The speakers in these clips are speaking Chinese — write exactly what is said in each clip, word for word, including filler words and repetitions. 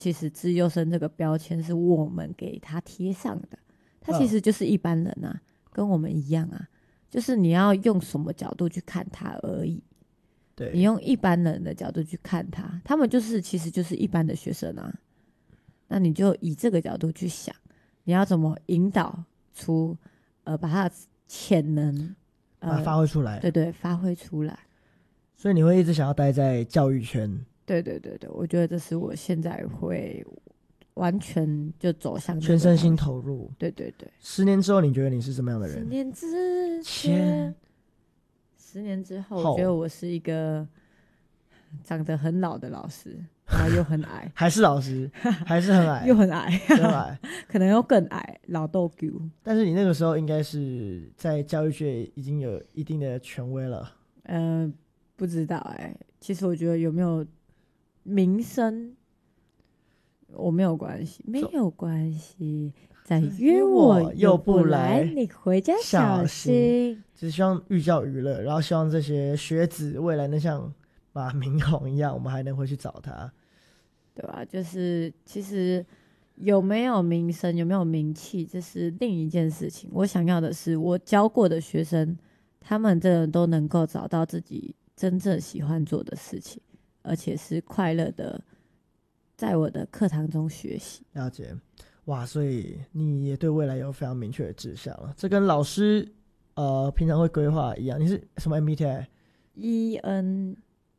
其实资优生这个标签是我们给他贴上的，他其实就是一般人啊、嗯、跟我们一样啊，就是你要用什么角度去看他而已。对，你用一般人的角度去看他，他们就是其实就是一般的学生啊，那你就以这个角度去想，你要怎么引导出呃把他的潜能把它发挥出来、 呃、对对，发挥出来。 所以你会一直想要待在教育圈？ 对对对对，我觉得这是我现在会完全就走向全身心投入。 对对对。 十年之后你觉得你是什么样的人？ 十年之前十年之后我觉得我是一个长得很老的老师，然后又很矮还是老师还是很矮又很矮很矮可能又更矮，老豆狗。 但是你那个时候应该是在教育界已经有一定的权威了。 呃不知道哎、欸，其实我觉得有没有名声我没有关系，没有关系，再约我又不来，你回家小心。 只希望寓教于乐，然后希望这些学子未来能像马明宏一样，我们还能回去找他， 对吧、啊？就是其实有没有名声，有没有名气，这是另一件事情。我想要的是，我教过的学生，他们真的都能够找到自己真正喜欢做的事情，而且是快乐的在我的课堂中学习。 了解。哇，所以你也对未来有非常明确的志向了，这跟老师呃平常会规划一样。你是什么 M B T I？ E N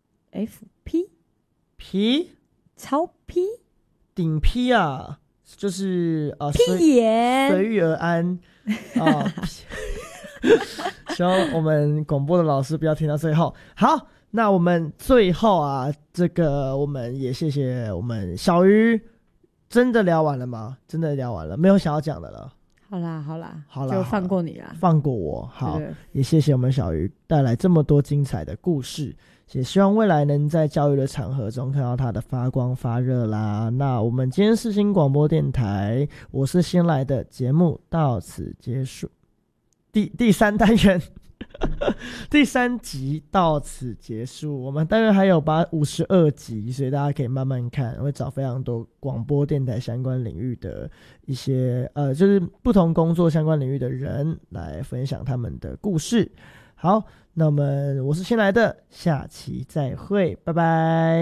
F P P 超 P 顶 P 啊，就是呃屁眼随遇而安啊。希望我们广播的老师不要听到最后。好，那我们最后啊，这个我们也谢谢我们小鱼。真的聊完了吗？真的聊完了，没有想要讲的了。 好啦好啦好啦， 就放过你啦， 放过我。好， 对对， 也谢谢我们小鱼带来这么多精彩的故事，也希望未来能在教育的场合中看到它的发光发热啦。那我们今天世新广播电台，我是新来的节目到此结束，第第三单元第三集到此结束。我们当然还有把五十二集，所以大家可以慢慢看，会找非常多广播电台相关领域的一些呃，就是不同工作相关领域的人来分享他们的故事。好，那么我是新来的，下期再会，拜拜。